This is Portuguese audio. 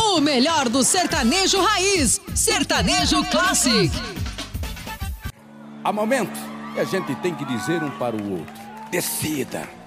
O melhor do sertanejo raiz, Sertanejo Classic. Há momentos que a gente tem que dizer um para o outro: decida.